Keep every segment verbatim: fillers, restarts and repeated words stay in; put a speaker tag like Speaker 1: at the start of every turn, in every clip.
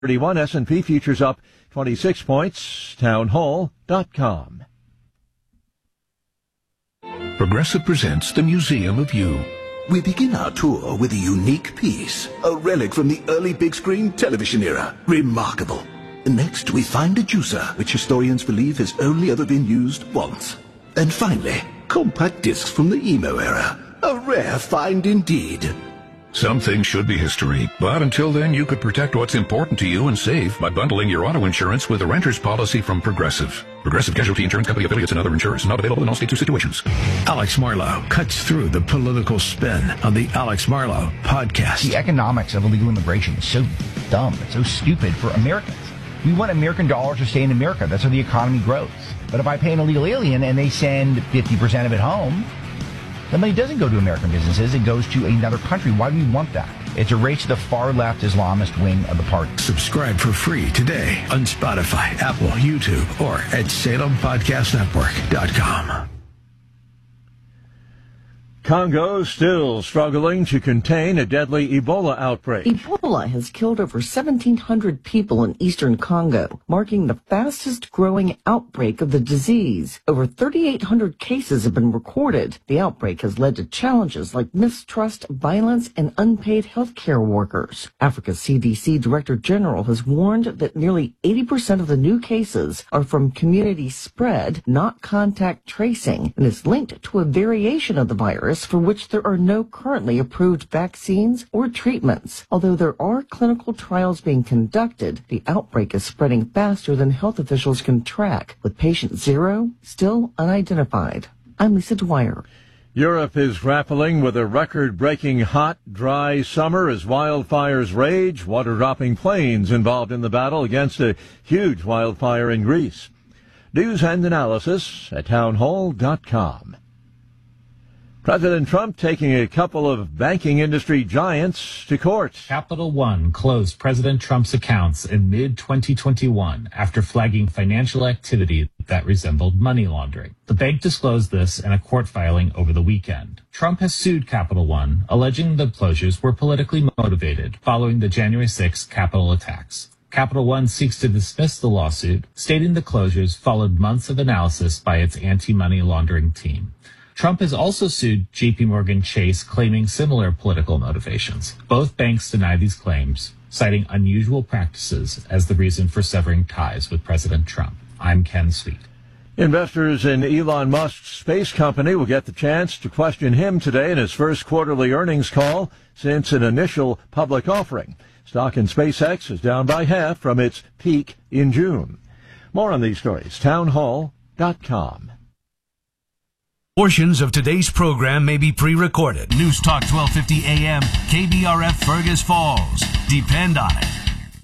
Speaker 1: thirty-one. S and P futures up twenty-six points. townhall dot com.
Speaker 2: Progressive presents the Museum of You.
Speaker 3: We begin our tour with a unique piece, a relic from the early big screen television era. Remarkable. Next, we find a juicer, which historians believe has only ever been used once. And finally, compact discs from the emo era. A rare find indeed.
Speaker 2: Some things should be history, but until then you could protect what's important to you and save by bundling your auto insurance with a renter's policy from Progressive. Progressive Casualty Insurance Company affiliates and other insurers. Not available in all states or situations.
Speaker 4: Alex Marlow cuts through the political spin on the Alex Marlow podcast.
Speaker 5: The economics of illegal immigration is so dumb. It's so stupid for Americans. We want American dollars to stay in America. That's how the economy grows. But if I pay an illegal alien and they send fifty percent of it home, the money doesn't go to American businesses. It goes to another country. Why do we want that? It's a race to the far-left Islamist wing of the party.
Speaker 4: Subscribe for free today on Spotify, Apple, YouTube, or at Salem Podcast Network dot com.
Speaker 1: Congo still struggling to contain a deadly Ebola outbreak.
Speaker 6: Ebola has killed over seventeen hundred people in eastern Congo, marking the fastest growing outbreak of the disease. Over thirty-eight hundred cases have been recorded. The outbreak has led to challenges like mistrust, violence, and unpaid healthcare workers. Africa's C D C Director General has warned that nearly eighty percent of the new cases are from community spread, not contact tracing, and is linked to a variation of the virus for which there are no currently approved vaccines or treatments. Although there are clinical trials being conducted, the outbreak is spreading faster than health officials can track, with patient zero still unidentified. I'm Lisa Dwyer.
Speaker 1: Europe is grappling with a record-breaking hot, dry summer as wildfires rage, water-dropping planes involved in the battle against a huge wildfire in Greece. News and analysis at townhall dot com. President Trump taking a couple of banking industry giants to court.
Speaker 7: Capital One closed President Trump's accounts in mid twenty twenty-one after flagging financial activity that resembled money laundering. The bank disclosed this in a court filing over the weekend. Trump has sued Capital One, alleging the closures were politically motivated following the January sixth Capitol attacks. Capital One seeks to dismiss the lawsuit, stating the closures followed months of analysis by its anti-money laundering team. Trump has also sued J P Morgan Chase, claiming similar political motivations. Both banks deny these claims, citing unusual practices as the reason for severing ties with President Trump. I'm Ken Sweet.
Speaker 1: Investors in Elon Musk's space company will get the chance to question him today in his first quarterly earnings call since an initial public offering. Stock in SpaceX is down by half from its peak in June. More on these stories, townhall dot com.
Speaker 8: Portions of today's program may be pre-recorded. News Talk twelve fifty A M, K B R F Fergus Falls. Depend on it.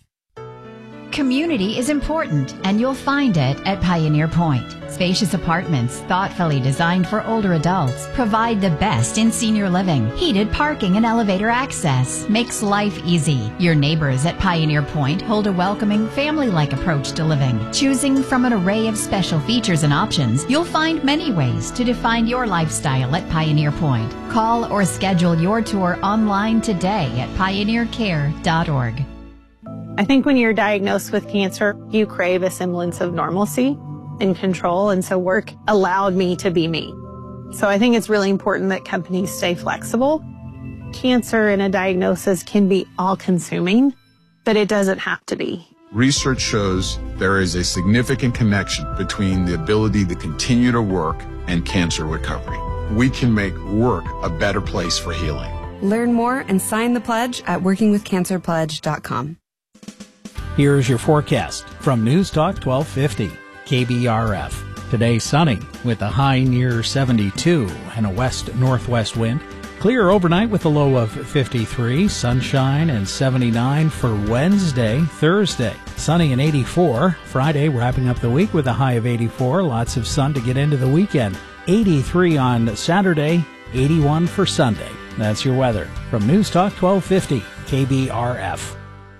Speaker 9: Community is important, and you'll find it at Pioneer Point. Spacious apartments, thoughtfully designed for older adults, provide the best in senior living. Heated parking and elevator access makes life easy. Your neighbors at Pioneer Point hold a welcoming, family-like approach to living. Choosing from an array of special features and options, you'll find many ways to define your lifestyle at Pioneer Point. Call or schedule your tour online today at pioneer care dot org.
Speaker 10: I think when you're diagnosed with cancer, you crave a semblance of normalcy and control, and so work allowed me to be me. So I think it's really important that companies stay flexible. Cancer and a diagnosis can be all-consuming, but it doesn't have to be.
Speaker 11: Research shows there is a significant connection between the ability to continue to work and cancer recovery. We can make work a better place for healing.
Speaker 12: Learn more and sign the pledge at working with cancer pledge dot com.
Speaker 13: Here's your forecast from News Talk twelve fifty, K B R F. Today sunny with a high near seventy-two and a west-northwest wind. Clear overnight with a low of fifty-three, sunshine and seventy-nine for Wednesday. Thursday, sunny and eighty-four. Friday, wrapping up the week with a high of eighty-four. Lots of sun to get into the weekend. eighty-three on Saturday, eighty-one for Sunday. That's your weather from News Talk twelve fifty, K B R F.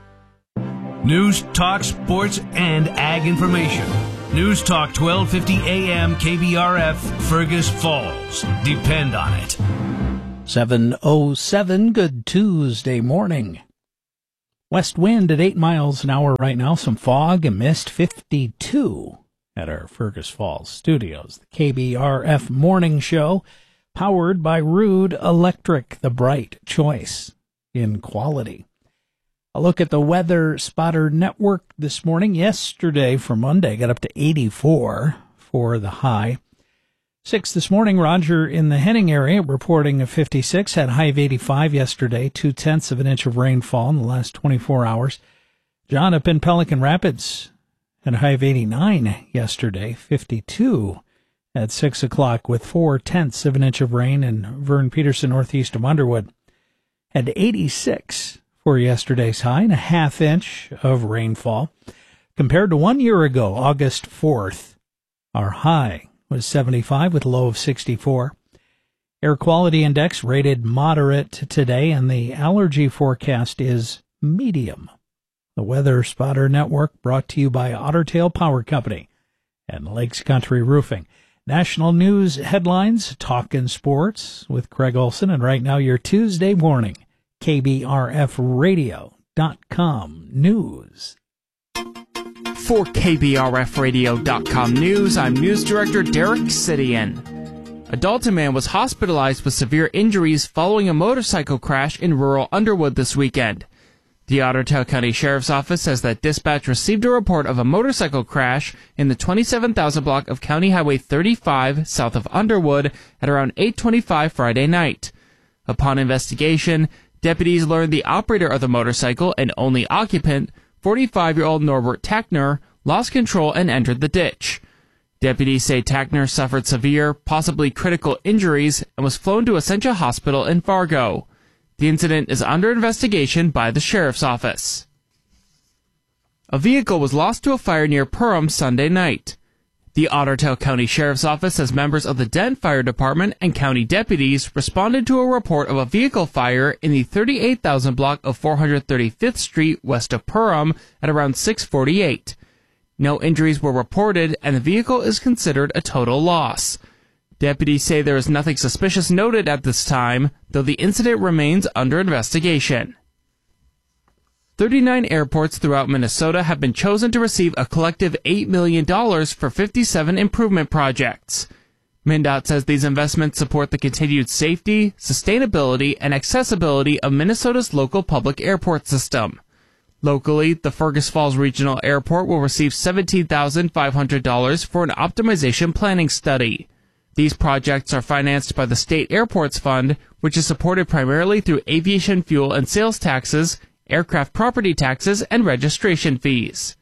Speaker 8: News, talk, sports, and ag information. News Talk twelve fifty A M, K B R F, Fergus Falls. Depend on it.
Speaker 13: seven oh seven, good Tuesday morning. West wind at eight miles an hour right now. Some fog and mist, fifty-two at our Fergus Falls studios. The K B R F Morning Show, powered by Rude Electric, the bright choice in quality. A look at the Weather Spotter Network this morning. Yesterday for Monday got up to eighty-four for the high. Six this morning, Roger in the Henning area reporting a fifty-six, had a high of eighty-five yesterday, two-tenths of an inch of rainfall in the last twenty-four hours. John up in Pelican Rapids had a high of eighty-nine yesterday, fifty-two at six o'clock with four-tenths of an inch of rain, and Vern Peterson, northeast of Underwood, had eighty-six for yesterday's high and a half inch of rainfall. Compared to one year ago, August fourth, our high was seventy-five with a low of sixty-four. Air quality index rated moderate today, and the allergy forecast is medium. The Weather Spotter Network brought to you by Ottertail Power Company and Lakes Country Roofing. National news headlines, talkin' sports with Craig Olson, and right now your Tuesday morning K B R F radio dot com news.
Speaker 14: For K B R F radio dot com news, I'm News Director Derek Sidian. A Dalton man was hospitalized with severe injuries following a motorcycle crash in rural Underwood this weekend. The Ottertail County Sheriff's Office says that dispatch received a report of a motorcycle crash in the twenty-seven thousand block of County Highway thirty-five south of Underwood at around eight twenty-five Friday night. Upon investigation, deputies learned the operator of the motorcycle and only occupant, forty-five-year-old Norbert Tackner, lost control and entered the ditch. Deputies say Tackner suffered severe, possibly critical injuries and was flown to Essentia Hospital in Fargo. The incident is under investigation by the Sheriff's Office. A vehicle was lost to a fire near Perham Sunday night. The Ottertail County Sheriff's Office says members of the Dent Fire Department and county deputies responded to a report of a vehicle fire in the thirty-eight thousand block of four hundred thirty-fifth Street west of Perham at around six forty-eight. No injuries were reported, and the vehicle is considered a total loss. Deputies say there is nothing suspicious noted at this time, though the incident remains under investigation. thirty-nine airports throughout Minnesota have been chosen to receive a collective eight million dollars for fifty-seven improvement projects. MnDOT says these investments support the continued safety, sustainability, and accessibility of Minnesota's local public airport system. Locally, the Fergus Falls Regional Airport will receive seventeen thousand five hundred dollars for an optimization planning study. These projects are financed by the State Airports Fund, which is supported primarily through aviation fuel and sales taxes, aircraft property taxes, and registration fees.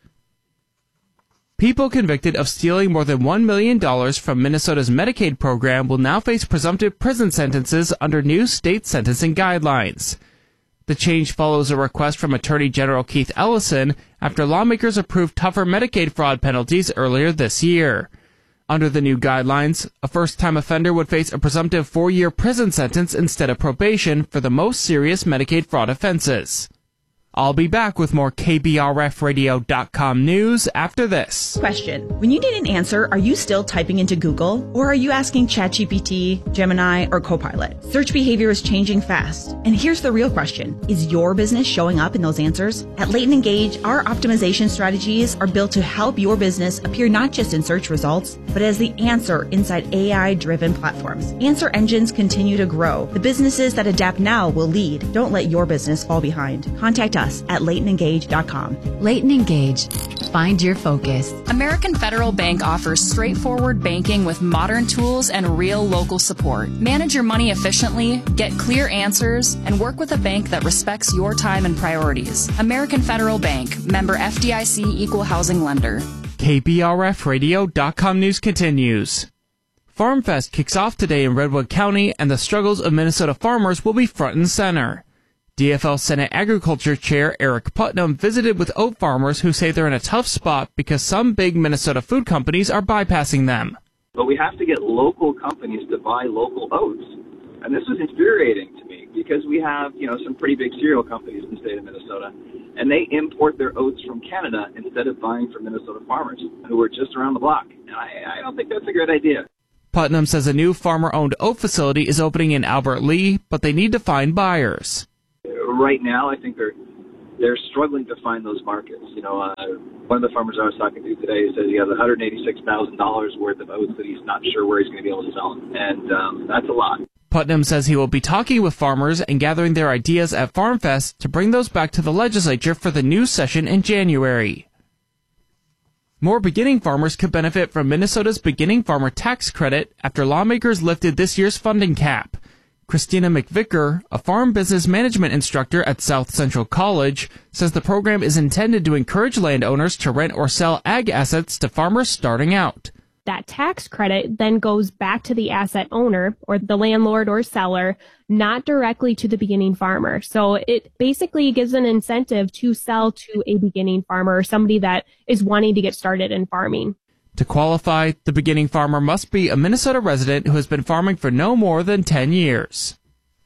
Speaker 14: People convicted of stealing more than one million dollars from Minnesota's Medicaid program will now face presumptive prison sentences under new state sentencing guidelines. The change follows a request from Attorney General Keith Ellison after lawmakers approved tougher Medicaid fraud penalties earlier this year. Under the new guidelines, a first-time offender would face a presumptive four-year prison sentence instead of probation for the most serious Medicaid fraud offenses. I'll be back with more K B R F radio dot com news after this.
Speaker 15: Question. When you need an answer, are you still typing into Google? Or are you asking ChatGPT, Gemini, or Copilot? Search behavior is changing fast. And here's the real question. Is your business showing up in those answers? At Leighton Engage, our optimization strategies are built to help your business appear not just in search results, but as the answer inside A I-driven platforms. Answer engines continue to grow. The businesses that adapt now will lead. Don't let your business fall behind. Contact us at Leighton Engage dot com.
Speaker 9: Leighton Engage. Find your focus.
Speaker 16: American Federal Bank offers straightforward banking with modern tools and real local support. Manage your money efficiently, get clear answers, and work with a bank that respects your time and priorities. American Federal Bank, member F D I C, equal housing lender.
Speaker 14: K B R F radio dot com news continues. Farm Fest kicks off today in Redwood County, and the struggles of Minnesota farmers will be front and center. D F L Senate Agriculture Chair Eric Putnam visited with oat farmers who say they're in a tough spot because some big Minnesota food companies are bypassing them.
Speaker 17: But we have to get local companies to buy local oats. And this is infuriating to me because we have, you know, some pretty big cereal companies in the state of Minnesota, and they import their oats from Canada instead of buying from Minnesota farmers who are just around the block. And I, I don't think that's a good idea.
Speaker 14: Putnam says a new farmer-owned oat facility is opening in Albert Lea, but they need to find buyers.
Speaker 17: Right now, I think they're they're struggling to find those markets. You know, uh, one of the farmers I was talking to today says he has one hundred eighty-six thousand dollars worth of oats that he's not sure where he's going to be able to sell them, and um, that's a lot.
Speaker 14: Putnam says he will be talking with farmers and gathering their ideas at FarmFest to bring those back to the legislature for the new session in January. More beginning farmers could benefit from Minnesota's beginning farmer tax credit after lawmakers lifted this year's funding cap. Christina McVicker, a farm business management instructor at South Central College, says the program is intended to encourage landowners to rent or sell ag assets to farmers starting out.
Speaker 18: That tax credit then goes back to the asset owner or the landlord or seller, not directly to the beginning farmer. So it basically gives an incentive to sell to a beginning farmer or somebody that is wanting to get started in farming.
Speaker 14: To qualify, the beginning farmer must be a Minnesota resident who has been farming for no more than ten years.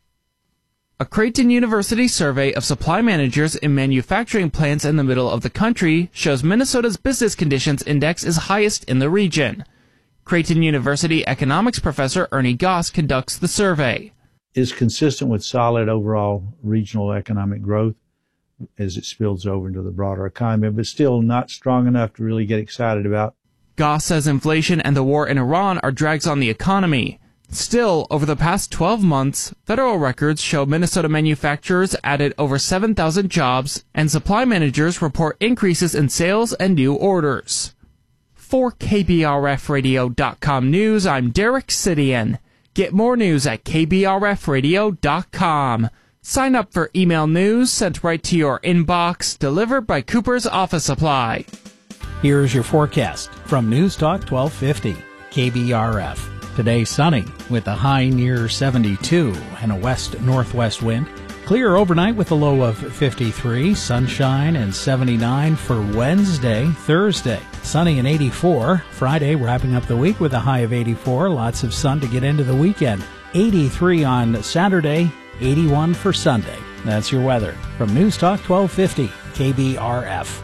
Speaker 14: A Creighton University survey of supply managers in manufacturing plants in the middle of the country shows Minnesota's business conditions index is highest in the region. Creighton University economics professor Ernie Goss conducts the survey.
Speaker 19: Is consistent with solid overall regional economic growth as it spills over into the broader economy, but still not strong enough to really get excited about.
Speaker 14: Goss says inflation and the war in Iran are drags on the economy. Still, over the past twelve months, federal records show Minnesota manufacturers added over seven thousand jobs, and supply managers report increases in sales and new orders. For K B R F radio dot com News, I'm Derek Sidian. Get more news at K B R F radio dot com. Sign up for email news sent right to your inbox, delivered by Cooper's Office Supply.
Speaker 13: Here's your forecast from News Talk twelve fifty, K B R F. Today sunny with a high near seventy-two and a west-northwest wind. Clear overnight with a low of fifty-three, sunshine and seventy-nine for Wednesday. Thursday, sunny and eighty-four. Friday, wrapping up the week with a high of eighty-four. Lots of sun to get into the weekend. eighty-three on Saturday, eighty-one for Sunday. That's your weather from News Talk twelve fifty, K B R F.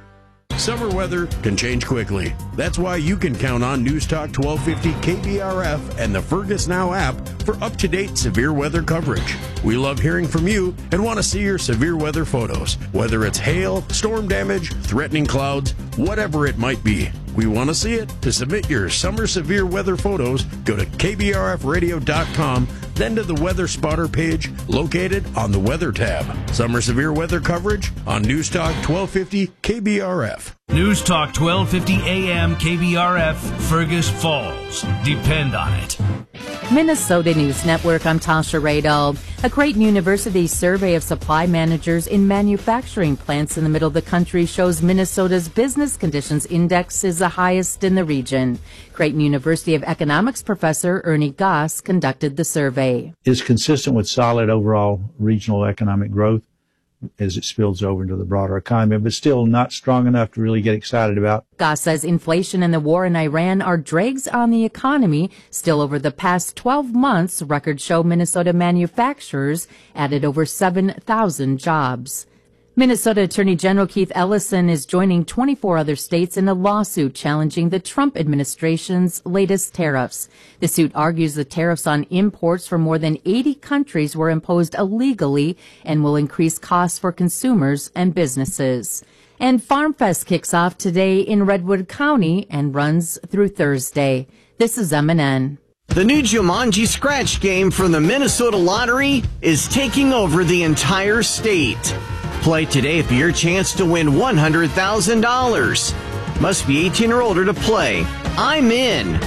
Speaker 20: Summer weather can change quickly. That's why you can count on News Talk twelve fifty K B R F and the Fergus Now app for up-to-date severe weather coverage. We love hearing from you and want to see your severe weather photos, whether it's hail, storm damage, threatening clouds, whatever it might be. We want to see it. To submit your summer severe weather photos, go to K B R F radio dot com, then to the Weather Spotter page located on the Weather tab. Summer severe weather coverage on News Talk twelve fifty K B R F.
Speaker 8: News Talk twelve fifty A M K B R F, Fergus Falls. Depend on it.
Speaker 21: Minnesota News Network, I'm Tasha Radel. A Creighton University survey of supply managers in manufacturing plants in the middle of the country shows Minnesota's business conditions index is the highest in the region. Creighton University of economics professor Ernie Goss conducted the survey.
Speaker 19: Is consistent with solid overall regional economic growth as it spills over into the broader economy, but still not strong enough to really get excited about.
Speaker 21: Goss says inflation and the war in Iran are drags on the economy. Still, over the past twelve months, records show Minnesota manufacturers added over seven thousand jobs. Minnesota Attorney General Keith Ellison is joining twenty-four other states in a lawsuit challenging the Trump administration's latest tariffs. The suit argues the tariffs on imports from more than eighty countries were imposed illegally and will increase costs for consumers and businesses. And FarmFest kicks off today in Redwood County and runs through Thursday. This is M N N.
Speaker 22: The new Jumanji Scratch game from the Minnesota Lottery is taking over the entire state. Play today for your chance to win one hundred thousand dollars. Must be eighteen or older to play. I'm in.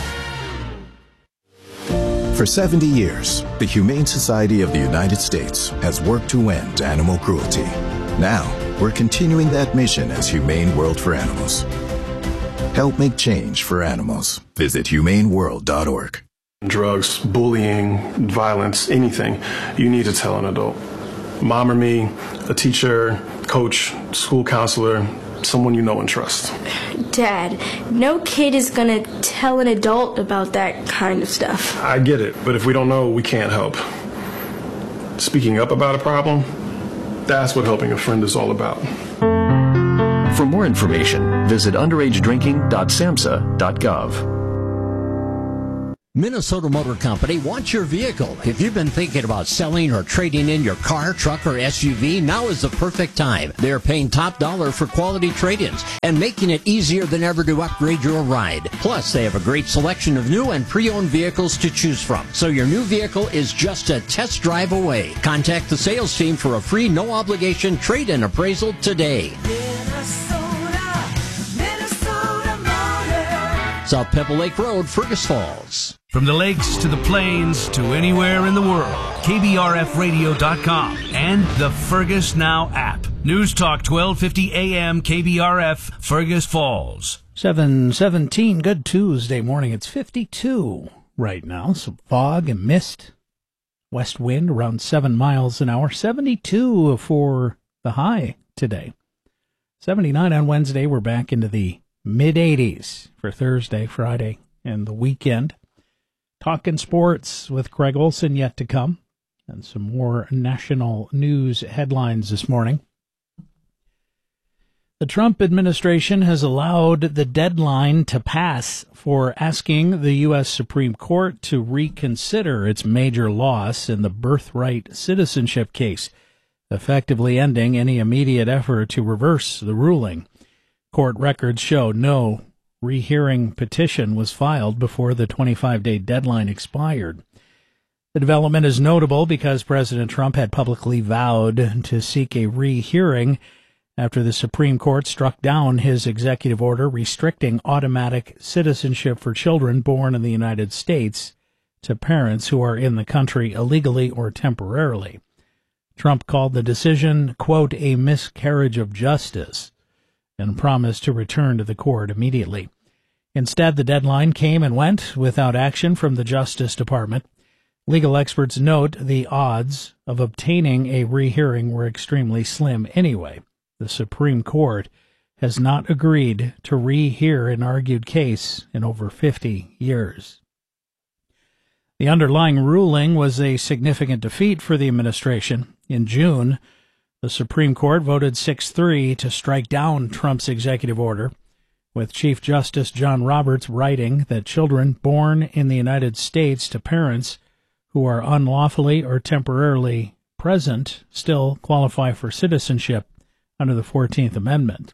Speaker 23: For seventy years, the Humane Society of the United States has worked to end animal cruelty. Now, we're continuing that mission as Humane World for Animals. Help make change for animals. Visit humane world dot org.
Speaker 24: Drugs, bullying, violence, anything, you need to tell an adult. Mom or me, a teacher, coach, school counselor, someone you know and trust.
Speaker 25: Dad, no kid is gonna tell an adult about that kind of stuff.
Speaker 24: I get it, but if we don't know, we can't help. Speaking up about a problem, that's what helping a friend is all about.
Speaker 26: For more information, visit underage drinking dot samhsa dot gov.
Speaker 2: Minnesota Motor Company wants your vehicle. If you've been thinking about selling or trading in your car, truck, or S U V, now is the perfect time. They're paying top dollar for quality trade-ins and making it easier than ever to upgrade your ride. Plus, they have a great selection of new and pre-owned vehicles to choose from. So your new vehicle is just a test drive away. Contact the sales team for a free, no-obligation trade-in appraisal today.
Speaker 3: Minnesota, Minnesota Motor.
Speaker 2: South Pebble Lake Road, Fergus Falls.
Speaker 8: From the lakes to the plains to anywhere in the world, K B R F radio dot com and the Fergus Now app. News Talk twelve fifty A M K B R F, Fergus Falls.
Speaker 13: seven seventeen, good Tuesday morning. It's fifty-two right now. Some fog and mist. West wind around seven miles an hour. seventy-two for the high today. seventy-nine on Wednesday. We're back into the mid eighties for Thursday, Friday, and the weekend. Talking sports with Craig Olson yet to come, and some more national news headlines this morning. The Trump administration has allowed the deadline to pass for asking the U S Supreme Court to reconsider its major loss in the birthright citizenship case, effectively ending any immediate effort to reverse the ruling. Court records show no rehearing petition was filed before the twenty-five day deadline expired. The development is notable because President Trump had publicly vowed to seek a rehearing after the Supreme Court struck down his executive order restricting automatic citizenship for children born in the United States to parents who are in the country illegally or temporarily. Trump called the decision, quote, a miscarriage of justice, and promised to return to the court immediately. Instead, the deadline came and went without action from the Justice Department. Legal experts note the odds of obtaining a rehearing were extremely slim anyway. The Supreme Court has not agreed to rehear an argued case in over fifty years. The underlying ruling was a significant defeat for the administration. In June, the Supreme Court voted six three to strike down Trump's executive order, with Chief Justice John Roberts writing that children born in the United States to parents who are unlawfully or temporarily present still qualify for citizenship under the fourteenth Amendment.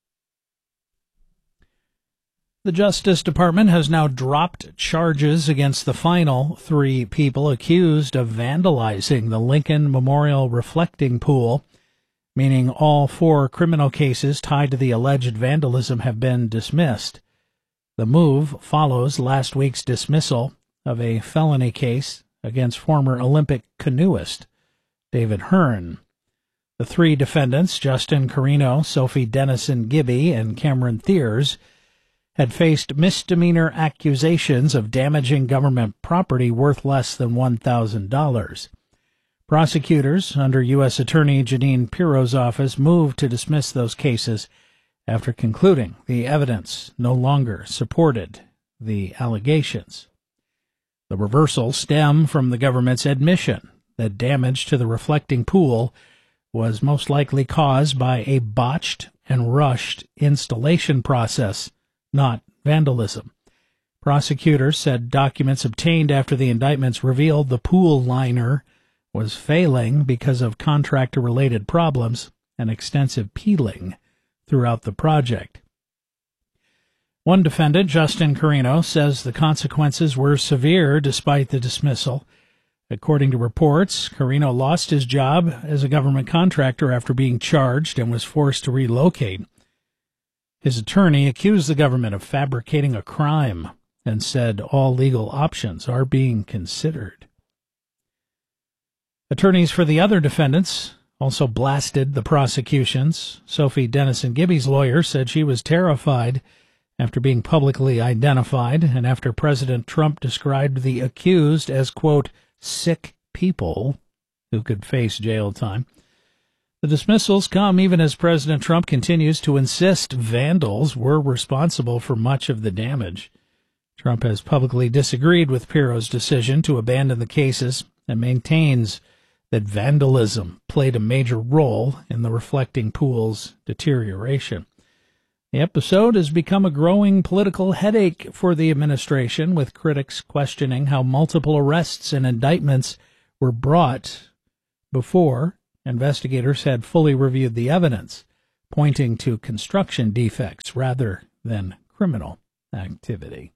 Speaker 13: The Justice Department has now dropped charges against the final three people accused of vandalizing the Lincoln Memorial Reflecting Pool, meaning all four criminal cases tied to the alleged vandalism have been dismissed. The move follows last week's dismissal of a felony case against former Olympic canoeist David Hearn. The three defendants, Justin Carino, Sophie Dennison Gibby, and Cameron Thiers, had faced misdemeanor accusations of damaging government property worth less than one thousand dollars. Prosecutors under U S Attorney Janine Pirro's office moved to dismiss those cases after concluding the evidence no longer supported the allegations. The reversal stemmed from the government's admission that damage to the reflecting pool was most likely caused by a botched and rushed installation process, not vandalism. Prosecutors said documents obtained after the indictments revealed the pool liner was failing because of contractor-related problems and extensive peeling throughout the project. One defendant, Justin Carino, says the consequences were severe despite the dismissal. According to reports, Carino lost his job as a government contractor after being charged and was forced to relocate. His attorney accused the government of fabricating a crime and said all legal options are being considered. Attorneys for the other defendants also blasted the prosecutions. Sophie Dennison Gibby's lawyer said she was terrified after being publicly identified and after President Trump described the accused as, quote, sick people who could face jail time. The dismissals come even as President Trump continues to insist vandals were responsible for much of the damage. Trump has publicly disagreed with Pirro's decision to abandon the cases and maintains that vandalism played a major role in the reflecting pool's deterioration. The episode has become a growing political headache for the administration, with critics questioning how multiple arrests and indictments were brought before investigators had fully reviewed the evidence, pointing to construction defects rather than criminal activity.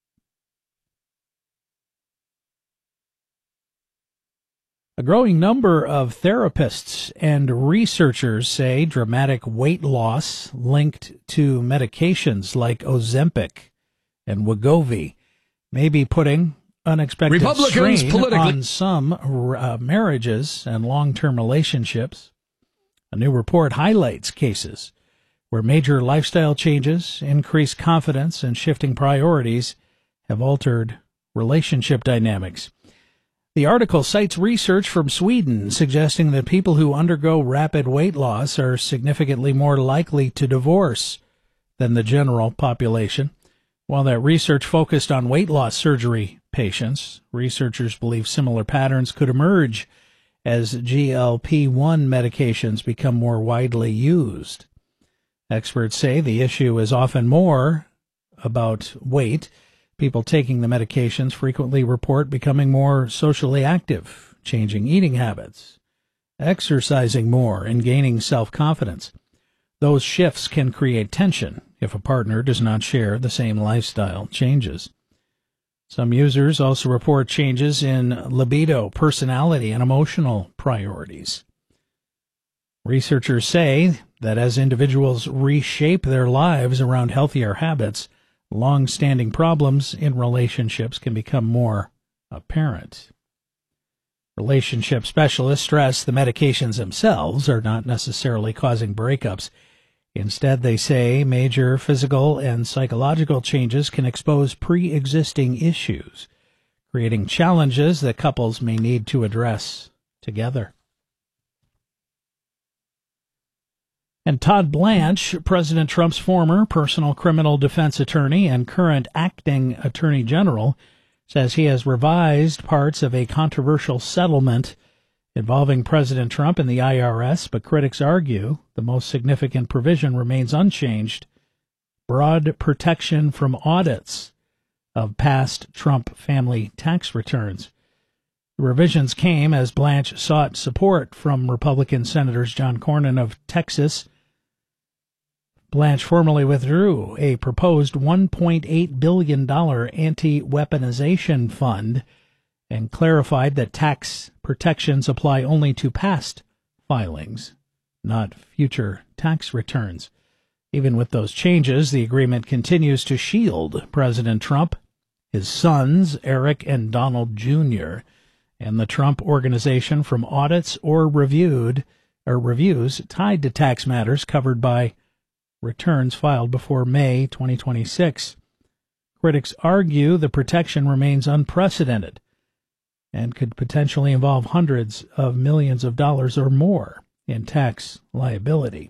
Speaker 13: A growing number of therapists and researchers say dramatic weight loss linked to medications like Ozempic and Wegovy may be putting unexpected
Speaker 1: Republicans
Speaker 13: strain
Speaker 1: politically-
Speaker 13: on some uh, marriages and long-term relationships. A new report highlights cases where major lifestyle changes, increased confidence, and shifting priorities have altered relationship dynamics. The article cites research from Sweden suggesting that people who undergo rapid weight loss are significantly more likely to divorce than the general population. While that research focused on weight loss surgery patients, researchers believe similar patterns could emerge as G L P one medications become more widely used. Experts say the issue is often more about weight. People taking the medications frequently report becoming more socially active, changing eating habits, exercising more, and gaining self-confidence. Those shifts can create tension if a partner does not share the same lifestyle changes. Some users also report changes in libido, personality, and emotional priorities. Researchers say that as individuals reshape their lives around healthier habits, long-standing problems in relationships can become more apparent. Relationship specialists stress the medications themselves are not necessarily causing breakups. Instead, they say major physical and psychological changes can expose pre-existing issues, creating challenges that couples may need to address together. And Todd Blanche, President Trump's former personal criminal defense attorney and current acting attorney general, says he has revised parts of a controversial settlement involving President Trump and the I R S, but critics argue the most significant provision remains unchanged: broad protection from audits of past Trump family tax returns. The revisions came as Blanche sought support from Republican Senators John Cornyn of Texas. Blanche formally withdrew a proposed one point eight billion dollars anti-weaponization fund and clarified that tax protections apply only to past filings, not future tax returns. Even with those changes, the agreement continues to shield President Trump, his sons, Eric and Donald Junior, and the Trump Organization from audits or reviewed or reviews tied to tax matters covered by returns filed before May twenty twenty-six. Critics argue the protection remains unprecedented and could potentially involve hundreds of millions of dollars or more in tax liability.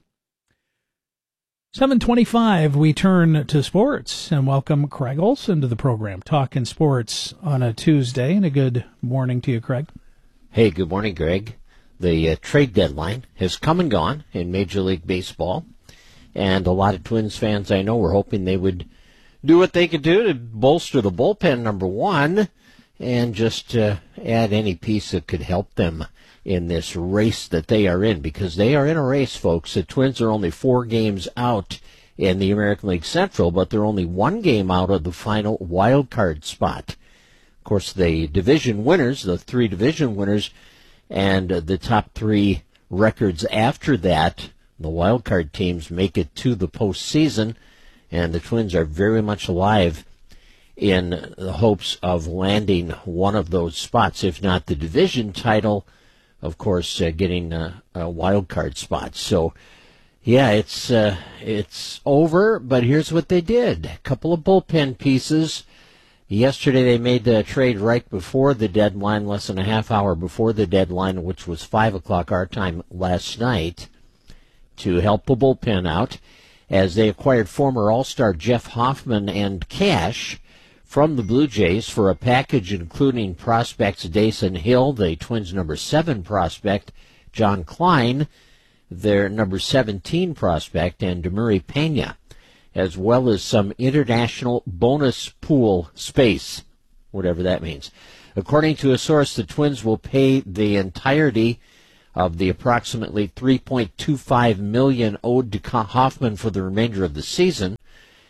Speaker 13: seven twenty-five, we turn to sports and welcome Craig Olson to the program, talking sports on a Tuesday. And a good morning to you, Craig.
Speaker 2: Hey, good morning, Greg. The uh, trade deadline has come and gone in Major League Baseball, and a lot of Twins fans I know were hoping they would do what they could do to bolster the bullpen, number one, and just uh, add any piece that could help them in this race that they are in, because they are in a race, folks. The Twins are only four games out in the American League Central, but they're only one game out of the final wild card spot. Of course, the division winners, the three division winners, and uh, the top three records after that, the wild card teams, make it to the postseason, and the Twins are very much alive in the hopes of landing one of those spots, if not the division title, of course, uh, getting a, a wild card spot. So, yeah, it's uh, it's over, but here's what they did. A couple of bullpen pieces. Yesterday they made the trade right before the deadline, less than a half hour before the deadline, which was five o'clock our time last night, to help the bullpen out, as they acquired former All-Star Jeff Hoffman and cash from the Blue Jays for a package including prospects Dason Hill, the Twins' number seven prospect, John Klein, their number seventeen prospect, and Demuri Pena. as well as some international bonus pool space, whatever that means. According to a source, the Twins will pay the entirety of the approximately three point two five million dollars owed to Hoffman for the remainder of the season,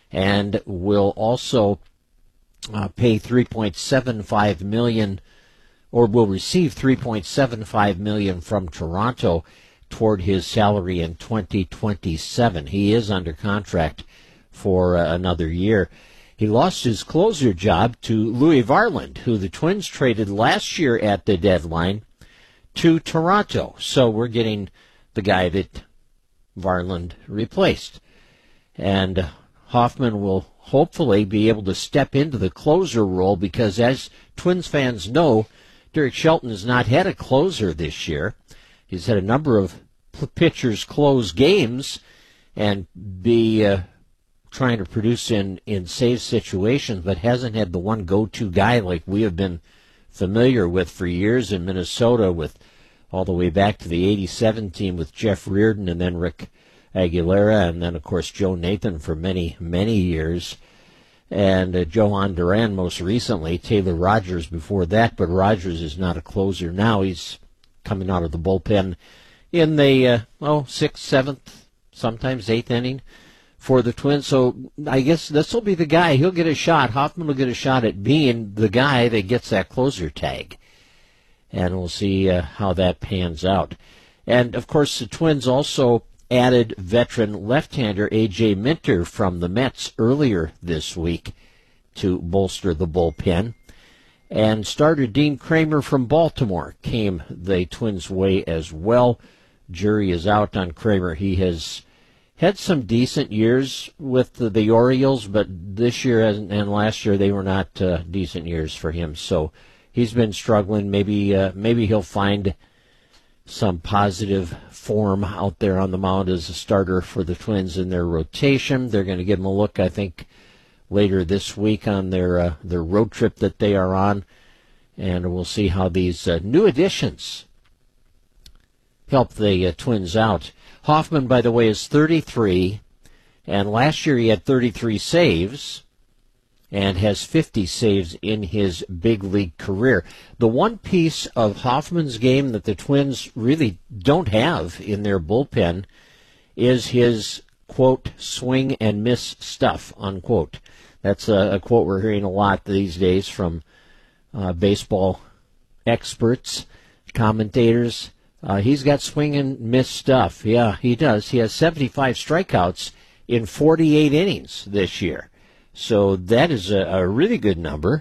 Speaker 2: and will also uh, pay three point seven five million dollars, or will receive three point seven five million dollars from Toronto toward his salary in twenty twenty-seven. He is under contract for uh, another year. He lost his closer job to Louis Varland, who the Twins traded last year at the deadline to Toronto. So we're getting the guy that Varland replaced. And uh, Hoffman will hopefully be able to step into the closer role because, as Twins fans know, Derek Shelton has not had a closer this year. He's had a number of pitchers close games and be uh, trying to produce in, in save situations, but hasn't had the one go-to guy like we have been familiar with for years in Minnesota, with all the way back to the eighty-seven team with Jeff Reardon and then Rick Aguilera, and then, of course, Joe Nathan for many, many years. And uh, Johan Duran most recently, Taylor Rogers before that, but Rogers is not a closer now. He's coming out of the bullpen in the, uh, oh, sixth, seventh, sometimes eighth inning for the Twins. So I guess this will be the guy. He'll get a shot. Hoffman will get a shot at being the guy that gets that closer tag. And we'll see uh, how that pans out. And, of course, the Twins also added veteran left-hander A J Minter from the Mets earlier this week to bolster the bullpen. And starter Dean Kramer from Baltimore came the Twins' way as well. Jury is out on Kramer. He has had some decent years with the, the Orioles, but this year and, and last year they were not uh, decent years for him. So he's been struggling. Maybe uh, maybe he'll find some positive form out there on the mound as a starter for the Twins in their rotation. They're going to give him a look, I think, later this week on their uh, their road trip that they are on, and we'll see how these uh, new additions help the uh, Twins out. Hoffman, by the way, is thirty-three, and last year he had thirty-three saves and has fifty saves in his big league career. The one piece of Hoffman's game that the Twins really don't have in their bullpen is his, quote, swing and miss stuff, unquote. That's a, a quote we're hearing a lot these days from uh, baseball experts, commentators. Uh, he's got swing and miss stuff. Yeah, he does. He has seventy-five strikeouts in forty-eight innings this year. So that is a, a really good number,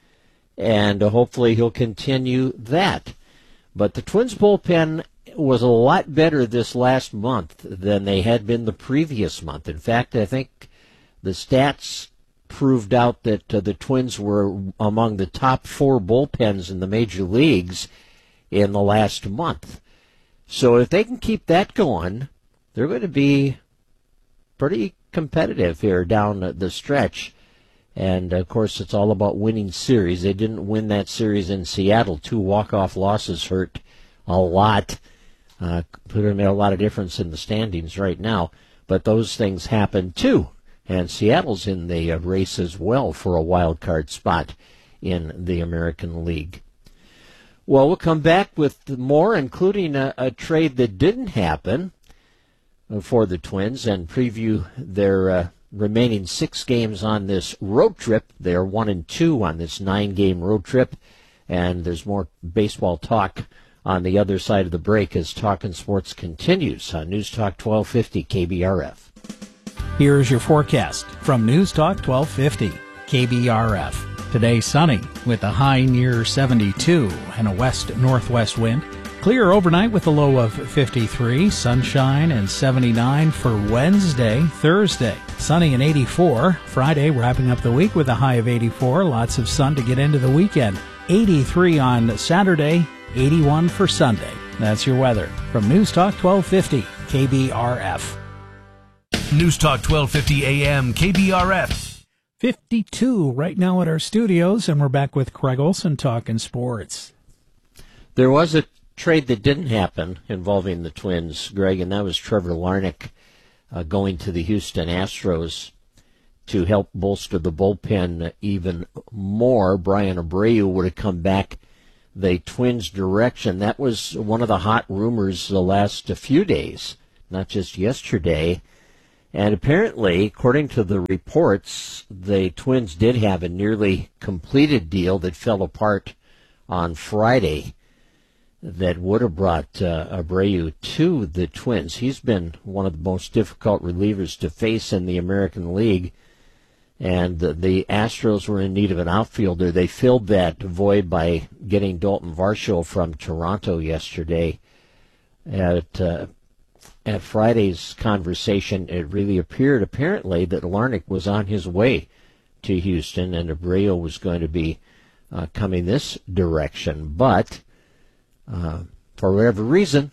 Speaker 2: and uh, hopefully he'll continue that. But the Twins' bullpen was a lot better this last month than they had been the previous month. In fact, I think the stats proved out that uh, the Twins were among the top four bullpens in the major leagues in the last month. So if they can keep that going, they're going to be pretty competitive here down the stretch. And, of course, it's all about winning series. They didn't win that series in Seattle. Two walk-off losses hurt a lot. Uh, put them in a lot of difference in the standings right now. But those things happen, too. And Seattle's in the uh, race as well for a wild card spot in the American League. Well, we'll come back with more, including a, a trade that didn't happen for the Twins, and preview their uh, remaining six games on this road trip. They are one and two on this nine-game road trip, and there's more baseball talk on the other side of the break as Talkin' Sports continues on News Talk twelve fifty K B R F.
Speaker 13: Here's your forecast from News Talk twelve fifty K B R F. Today sunny with a high near seventy-two and a west-northwest wind. Clear overnight with a low of fifty-three, sunshine and seventy-nine for Wednesday. Thursday, sunny and eighty-four. Friday, wrapping up the week with a high of eighty-four. Lots of sun to get into the weekend. eighty-three on Saturday, eighty-one for Sunday. That's your weather from News Talk twelve fifty K B R F.
Speaker 8: News Talk twelve fifty A M K B R F.
Speaker 13: fifty-two right now at our studios, and we're back with Craig Olson talking sports.
Speaker 2: There was a trade that didn't happen involving the Twins, Greg, and that was Trevor Larnach uh, going to the Houston Astros. to help bolster the bullpen even more. Brian Abreu would have come back the Twins' direction. That was one of the hot rumors the last few days, not just yesterday. And apparently, according to the reports, the Twins did have a nearly completed deal that fell apart on Friday that would have brought uh, Abreu to the Twins. He's been one of the most difficult relievers to face in the American League, and uh, the Astros were in need of an outfielder. They filled that void by getting Dalton Varsho from Toronto yesterday. At uh, at Friday's conversation, it really appeared apparently that Larnach was on his way to Houston, and Abreu was going to be uh, coming this direction, but Uh, for whatever reason,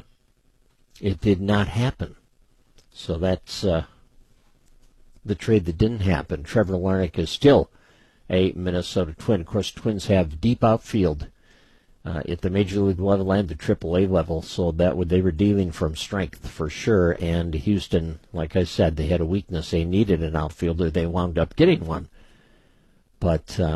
Speaker 2: it did not happen. So that's uh, the trade that didn't happen. Trevor Larnach is still a Minnesota Twin. Of course, Twins have deep outfield uh, at the Major League level and the triple A level, so that would, they were dealing from strength for sure. And Houston, like I said, they had a weakness. They needed an outfielder. They wound up getting one. But uh,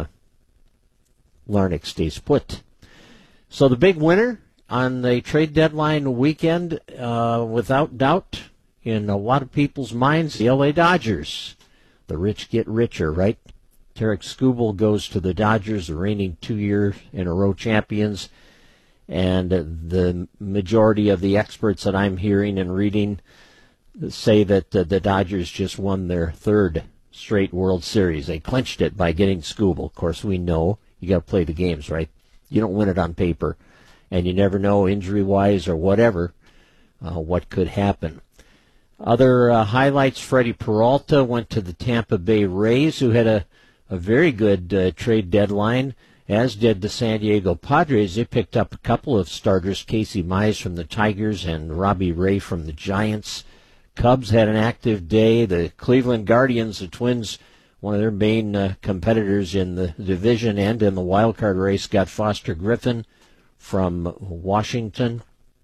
Speaker 2: Larnach stays put. So the big winner on the trade deadline weekend, uh, without doubt, in a lot of people's minds, the L A Dodgers. The rich get richer, right? Tarik Skubal goes to the Dodgers, the reigning two-year-in-a-row champions, and the majority of the experts that I'm hearing and reading say that uh, the Dodgers just won their third straight World Series. They clinched it by getting Skubal. Of course, we know you got to play the games, right? You don't win it on paper. And you never know, injury-wise or whatever, uh, what could happen. Other uh, highlights, Freddie Peralta went to the Tampa Bay Rays, who had a, a very good uh, trade deadline, as did the San Diego Padres. They picked up a couple of starters, Casey Mize from the Tigers and Robbie Ray from the Giants. Cubs had an active day. The Cleveland Guardians, the Twins, one of their main uh, competitors in the division and in the wild card race, got Foster Griffin from Washington,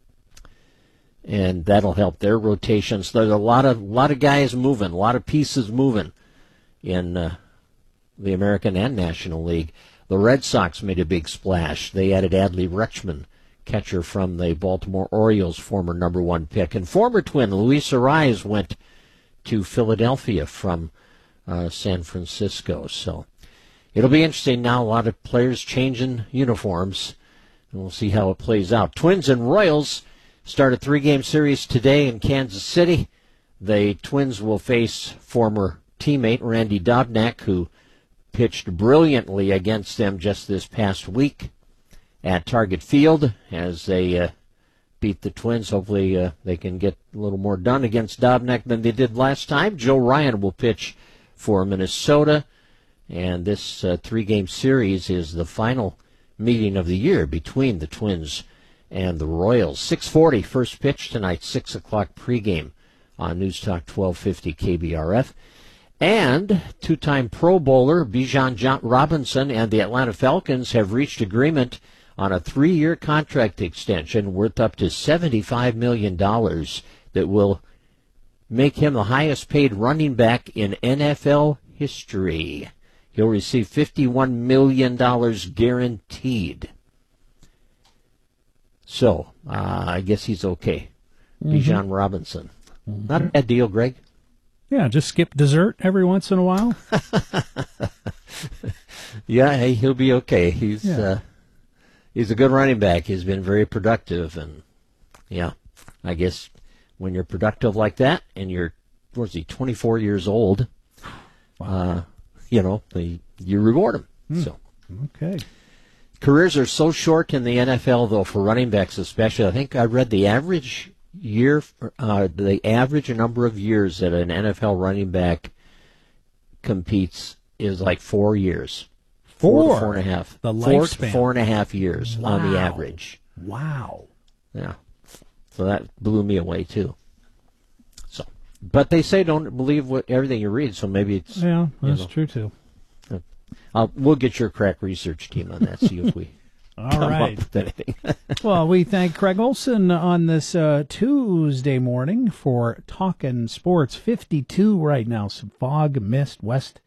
Speaker 2: and that'll help their rotations. There's a lot of lot of guys moving, a lot of pieces moving in uh, the American and National League. The Red Sox made a big splash. They added Adley Rutschman, catcher from the Baltimore Orioles, former number one pick, and former Twin Luis Arraez went to Philadelphia from uh, San Francisco. So it'll be interesting now. A lot of players changing uniforms. And we'll see how it plays out. Twins and Royals start a three-game series today in Kansas City. The Twins will face former teammate Randy Dobnak, who pitched brilliantly against them just this past week at Target Field as they uh, beat the Twins. Hopefully uh, they can get a little more done against Dobnak than they did last time. Joe Ryan will pitch for Minnesota, and this uh, three-game series is the final meeting of the year between the Twins and the Royals. six forty, first pitch tonight, six o'clock pregame on News Talk twelve fifty K B R F. And two-time Pro Bowler Bijan John Robinson and the Atlanta Falcons have reached agreement on a three-year contract extension worth up to seventy-five million dollars that will make him the highest-paid running back in N F L history. He'll receive fifty-one million dollars guaranteed. So, uh, I guess he's okay. Mm-hmm. Bijan Robinson. Mm-hmm. Not a bad deal, Greg.
Speaker 13: Yeah, just skip dessert every once in a while.
Speaker 2: Yeah, hey, he'll be okay. He's
Speaker 13: yeah.
Speaker 2: uh, he's a good running back. He's been very productive, and yeah, I guess when you're productive like that, and you're, what is he, twenty-four years old, wow. uh, you know, the, you reward him.
Speaker 13: Hmm.
Speaker 2: So
Speaker 13: okay.
Speaker 2: Careers are so short in the N F L, though, for running backs especially. I think I read the average year, uh, the average number of years that an N F L running back competes is like four years. Four, four to four and a half.
Speaker 13: The
Speaker 2: four
Speaker 13: lifespan.
Speaker 2: to four and a half years
Speaker 13: Wow.
Speaker 2: on the average.
Speaker 13: Wow.
Speaker 2: Yeah. So that blew me away, too. So, but they say don't believe what everything you read, so maybe it's...
Speaker 13: Yeah, that's
Speaker 2: you know,
Speaker 13: true, too.
Speaker 2: I'll, we'll get your crack research team on that, see if we
Speaker 13: All
Speaker 2: come
Speaker 13: right.
Speaker 2: up with anything.
Speaker 13: Well, we thank Craig Olson on this uh, Tuesday morning for Talkin' Sports. fifty-two right now, some fog, mist, west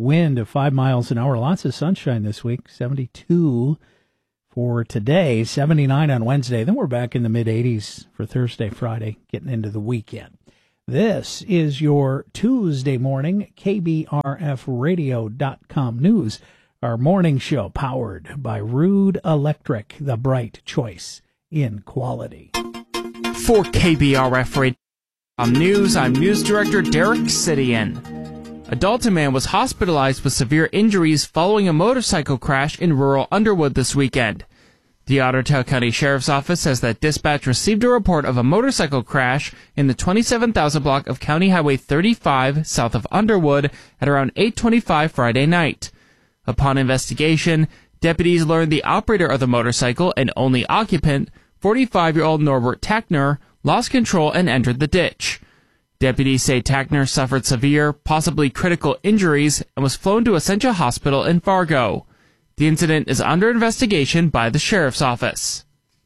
Speaker 13: wind of five miles an hour. Lots of sunshine this week. seventy-two for today, seventy-nine on Wednesday. Then we're back in the mid eighties for Thursday, Friday, getting into the weekend. This is your Tuesday morning K B R F radio dot com news. Our morning show powered by Rude Electric, the bright choice in quality.
Speaker 14: For K B R F Radio dot com News, I'm News Director Derek Sidian. A Dalton man was hospitalized with severe injuries following a motorcycle crash in rural Underwood this weekend. The Otter Tail County Sheriff's Office says that dispatch received a report of a motorcycle crash in the twenty-seven thousand block of County Highway thirty-five south of Underwood at around eight twenty-five Friday night. Upon investigation, deputies learned the operator of the motorcycle and only occupant, forty-five-year-old Norbert Tackner, lost control and entered the ditch. Deputies say Tackner suffered severe, possibly critical injuries and was flown to Essentia Hospital in Fargo. The incident is under investigation by the Sheriff's Office.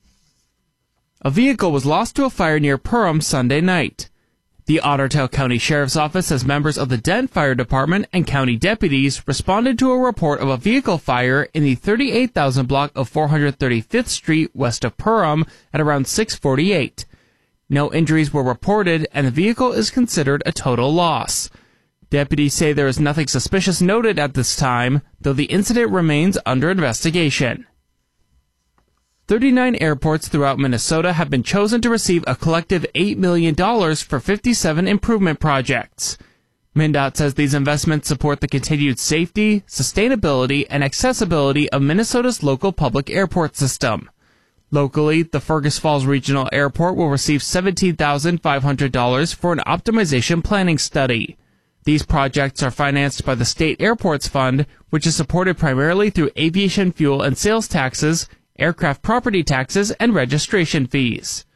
Speaker 14: A vehicle was lost to a fire near Perham Sunday night. The Otter Tail County Sheriff's Office says members of the Dent Fire Department and county deputies responded to a report of a vehicle fire in the thirty-eight thousand block of four hundred thirty-fifth Street west of Perham at around six forty-eight. No injuries were reported, and the vehicle is considered a total loss. Deputies say there is nothing suspicious noted at this time, though the incident remains under investigation. thirty-nine airports throughout Minnesota have been chosen to receive a collective eight million dollars for fifty-seven improvement projects. MnDOT says these investments support the continued safety, sustainability, and accessibility of Minnesota's local public airport system. Locally, the Fergus Falls Regional Airport will receive seventeen thousand five hundred dollars for an optimization planning study. These projects are financed by the State Airports Fund, which is supported primarily through aviation fuel and sales taxes, aircraft property taxes, and registration fees.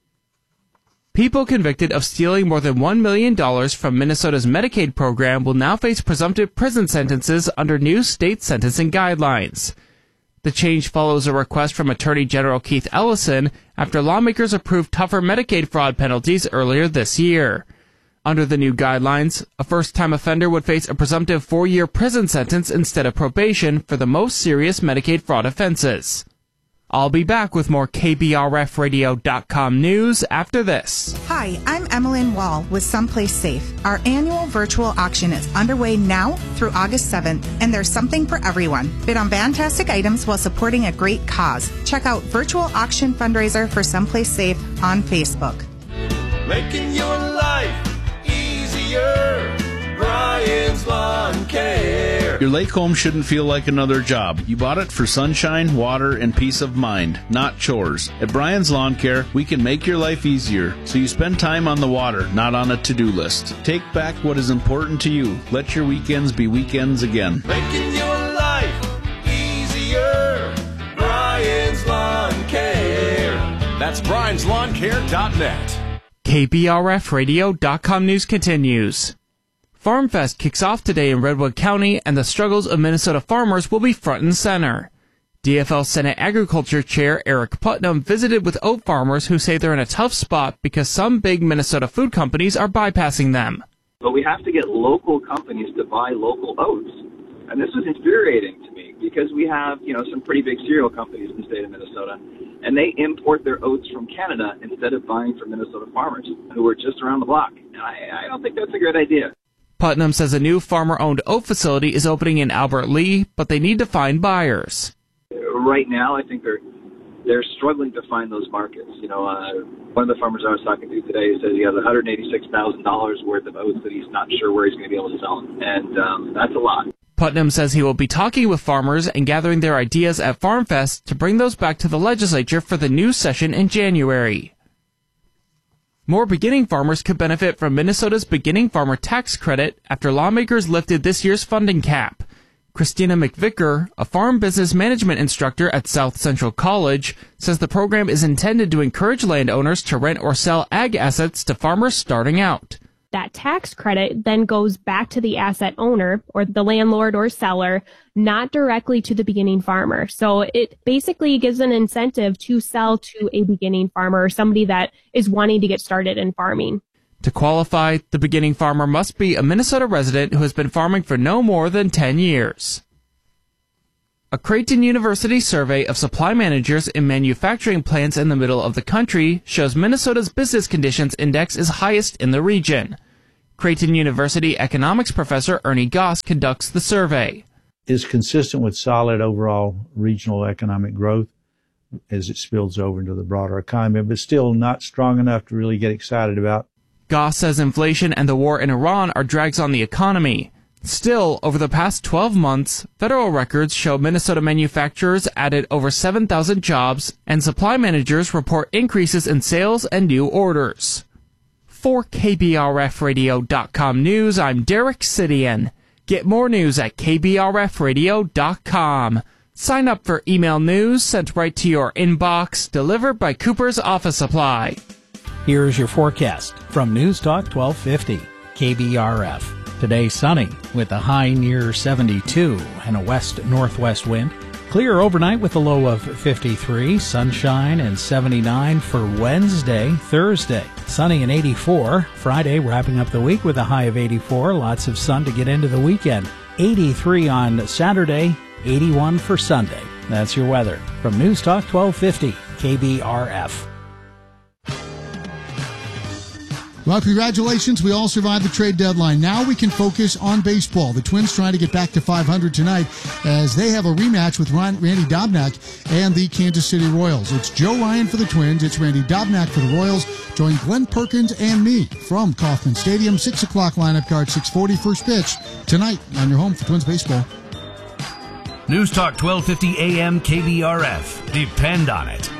Speaker 14: People convicted of stealing more than one million dollars from Minnesota's Medicaid program will now face presumptive prison sentences under new state sentencing guidelines. The change follows a request from Attorney General Keith Ellison after lawmakers approved tougher Medicaid fraud penalties earlier this year. Under the new guidelines, a first-time offender would face a presumptive four-year prison sentence instead of probation for the most serious Medicaid fraud offenses. I'll be back with more K B R F radio dot com news after this.
Speaker 1: Hi, I'm Emmeline Wall with Someplace Safe. Our annual virtual auction is underway now through August seventh, and there's something for everyone. Bid on fantastic items while supporting a great cause. Check out Virtual Auction Fundraiser for Someplace Safe on Facebook.
Speaker 3: Making your life easier. Brian's Lawn Care.
Speaker 4: Your lake home shouldn't feel like another job. You bought it for sunshine, water, and peace of mind, not chores. At Brian's Lawn Care, we can make your life easier, so you spend time on the water, not on a to-do list. Take back what is important to you. Let your weekends be weekends again.
Speaker 3: Making your life easier. Brian's Lawn Care.
Speaker 5: That's Brian's Lawn Care dot net.
Speaker 14: K B R F radio dot com news continues. FarmFest kicks off today in Redwood County, and the struggles of Minnesota farmers will be front and center. D F L Senate Agriculture Chair Eric Putnam visited with oat farmers who say they're in a tough spot because some big Minnesota food companies are bypassing them.
Speaker 17: But we have to get local companies to buy local oats. And this is infuriating to me because we have, you know, some pretty big cereal companies in the state of Minnesota, and they import their oats from Canada instead of buying from Minnesota farmers who are just around the block. And I, I don't think that's a good idea.
Speaker 14: Putnam says a new farmer-owned oat facility is opening in Albert Lea, but they need to find buyers.
Speaker 17: Right now, I think they're they're struggling to find those markets. You know, uh, one of the farmers I was talking to today says he has one hundred eighty-six thousand dollars worth of oats that he's not sure where he's going to be able to sell them, and um, that's a lot.
Speaker 14: Putnam says he will be talking with farmers and gathering their ideas at FarmFest to bring those back to the legislature for the new session in January. More beginning farmers could benefit from Minnesota's Beginning Farmer Tax Credit after lawmakers lifted this year's funding cap. Christina McVicker, a farm business management instructor at South Central College, says the program is intended to encourage landowners to rent or sell ag assets to farmers starting out.
Speaker 18: That tax credit then goes back to the asset owner or the landlord or seller, not directly to the beginning farmer. So it basically gives an incentive to sell to a beginning farmer or somebody that is wanting to get started in farming.
Speaker 14: To qualify, the beginning farmer must be a Minnesota resident who has been farming for no more than ten years. A Creighton University survey of supply managers in manufacturing plants in the middle of the country shows Minnesota's business conditions index is highest in the region. Creighton University economics professor Ernie Goss conducts the survey.
Speaker 19: Is consistent with solid overall regional economic growth as it spills over into the broader economy, but still not strong enough to really get excited about.
Speaker 14: Goss says inflation and the war in Iran are drags on the economy. Still, over the past twelve months, federal records show Minnesota manufacturers added over seven thousand jobs, and supply managers report increases in sales and new orders. For K B R F radio dot com News, I'm Derek Sidian. Get more news at K B R F radio dot com. Sign up for email news sent right to your inbox, delivered by Cooper's Office Supply.
Speaker 13: Here's your forecast from News Talk twelve fifty, K B R F. Today sunny with a high near seventy-two and a west-northwest wind. Clear overnight with a low of fifty-three, sunshine and seventy-nine for Wednesday. Thursday, sunny and eighty-four. Friday, wrapping up the week with a high of eighty-four. Lots of sun to get into the weekend. eighty-three on Saturday, eighty-one for Sunday. That's your weather from News Talk twelve fifty, K B R F.
Speaker 6: Well, congratulations. We all survived the trade deadline. Now we can focus on baseball. The Twins trying to get back to five hundred tonight as they have a rematch with Randy Dobnak and the Kansas City Royals. It's Joe Ryan for the Twins. It's Randy Dobnak for the Royals. Join Glenn Perkins and me from Kauffman Stadium. six o'clock lineup card, six forty first pitch tonight on your home for Twins baseball.
Speaker 8: News Talk twelve fifty A M K B R F. Depend on it.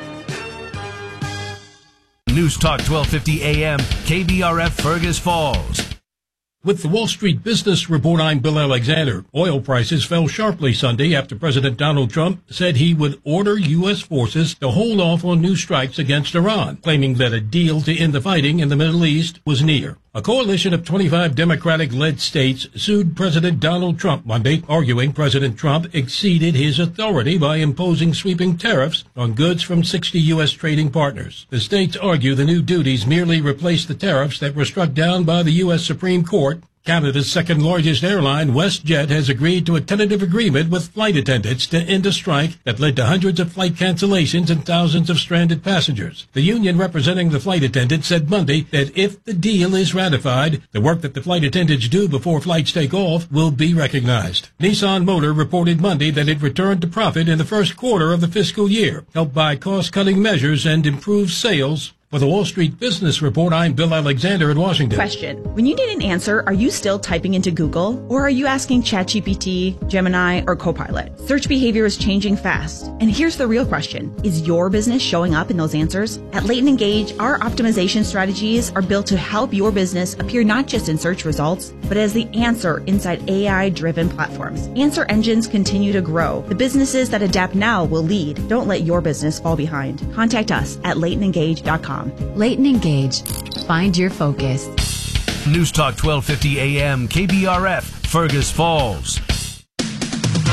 Speaker 8: News Talk twelve fifty A M K B R F Fergus Falls.
Speaker 7: With the Wall Street Business Report, I'm Bill Alexander. Oil prices fell sharply Sunday after President Donald Trump said he would order U S forces to hold off on new strikes against Iran, claiming that a deal to end the fighting in the Middle East was near. A coalition of twenty-five Democratic-led states sued President Donald Trump Monday, arguing President Trump exceeded his authority by imposing sweeping tariffs on goods from sixty U S trading partners. The states argue the new duties merely replace the tariffs that were struck down by the U S Supreme Court. Canada's second-largest airline, WestJet, has agreed to a tentative agreement with flight attendants to end a strike that led to hundreds of flight cancellations and thousands of stranded passengers. The union representing the flight attendants said Monday that if the deal is ratified, the work that the flight attendants do before flights take off will be recognized. Nissan Motor reported Monday that it returned to profit in the first quarter of the fiscal year, helped by cost-cutting measures and improved sales. For the Wall Street Business Report, I'm Bill Alexander in Washington.
Speaker 10: Question. When you need an answer, are you still typing into Google? Or are you asking ChatGPT, Gemini, or Copilot? Search behavior is changing fast. And here's the real question. Is your business showing up in those answers? At Leighton Engage, our optimization strategies are built to help your business appear not just in search results, but as the answer inside A I-driven platforms. Answer engines continue to grow. The businesses that adapt now will lead. Don't let your business fall behind. Contact us at leighton engage dot com.
Speaker 9: Leighton Engage. Find your focus.
Speaker 8: News Talk twelve fifty A M K B R F Fergus Falls.
Speaker 11: With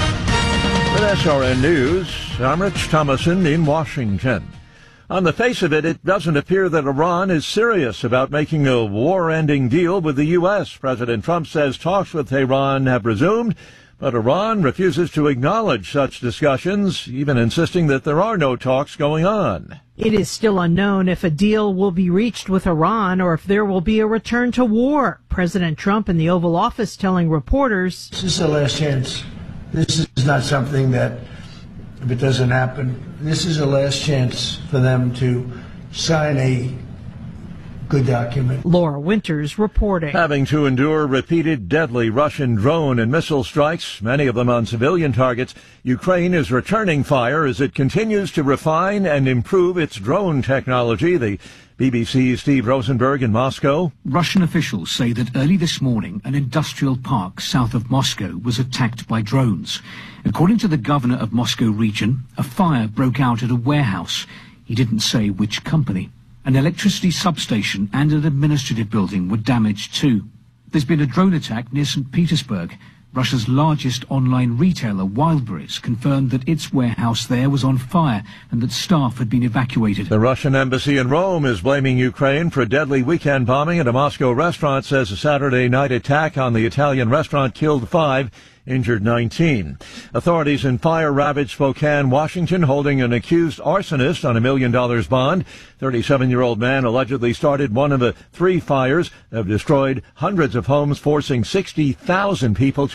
Speaker 11: S R N News, I'm Rich Thomason in Washington. On the face of it, it doesn't appear that Iran is serious about making a war-ending deal with the U S. President Trump says talks with Tehran have resumed, but Iran refuses to acknowledge such discussions, even insisting that there are no talks going on.
Speaker 12: It is still unknown if a deal will be reached with Iran or if there will be a return to war. President Trump in the Oval Office telling reporters,
Speaker 15: "This is the last chance. This is not something that, if it doesn't happen, this is the last chance for them to sign a good document."
Speaker 12: Laura Winters reporting.
Speaker 11: Having to endure repeated deadly Russian drone and missile strikes, many of them on civilian targets, Ukraine is returning fire as it continues to refine and improve its drone technology. The B B C's Steve Rosenberg in Moscow.
Speaker 27: Russian officials say that early this morning, an industrial park south of Moscow was attacked by drones. According to the governor of Moscow region, a fire broke out at a warehouse. He didn't say which company. An electricity substation and an administrative building were damaged too. There's been a drone attack near Saint Petersburg. Russia's largest online retailer, Wildberries, confirmed that its warehouse there was on fire and that staff had been evacuated.
Speaker 11: The Russian embassy in Rome is blaming Ukraine for a deadly weekend bombing at a Moscow restaurant. Says a Saturday night attack on the Italian restaurant killed five, injured nineteen. Authorities in fire-ravaged Spokane, Washington, holding an accused arsonist on a million dollars bond. thirty-seven-year-old man allegedly started one of the three fires that have destroyed hundreds of homes, forcing sixty thousand people to